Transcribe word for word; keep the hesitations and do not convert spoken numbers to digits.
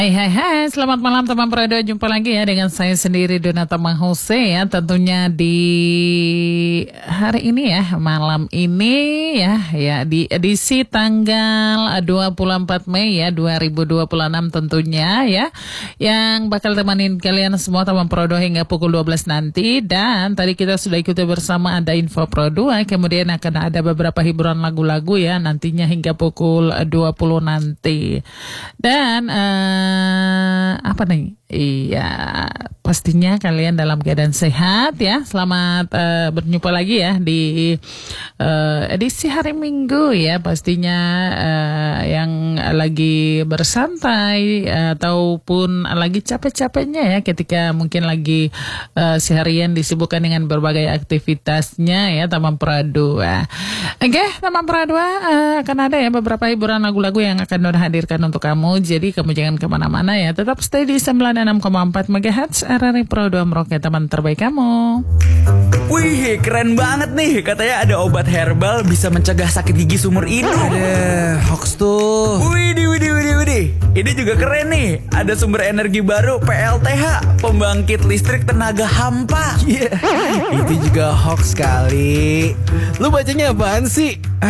Hai hai hai, selamat malam teman Prado, jumpa lagi ya dengan saya sendiri Donata Mahose ya, tentunya di hari ini ya, malam ini ya, ya di edisi tanggal dua puluh empat Mei ya dua ribu dua puluh enam tentunya ya, yang bakal temanin kalian semua teman Prado hingga pukul dua belas nanti. Dan tadi kita sudah ikuti bersama ada info Pro dua, kemudian akan ada beberapa hiburan lagu-lagu ya nantinya hingga pukul dua puluh nanti. Dan uh, Uh, apa nih? Iya, pastinya kalian dalam keadaan sehat ya. Selamat uh, berjumpa lagi ya di uh, edisi hari Minggu ya. Pastinya uh, yang lagi bersantai uh, ataupun lagi capek-capeknya ya, ketika mungkin lagi uh, seharian disibukkan dengan berbagai aktivitasnya ya, teman Prado. Uh. Oke, okay, teman Prado, uh, akan ada ya beberapa hiburan lagu-lagu yang akan Don hadirkan untuk kamu. Jadi kamu jangan kemana-mana ya, tetap stay di sembilan puluh enam koma empat megahertz R R I Pro dua Merauke, teman terbaik kamu. Wih, keren banget nih. Katanya ada obat herbal bisa mencegah sakit gigi seumur hidup. Ada hoax tuh. Widih, widih, widih, widih. Ini juga keren nih. Ada sumber energi baru P L T H, pembangkit listrik tenaga hampa. Iya, yeah. Itu juga hoax kali. Lu bacanya apaan sih?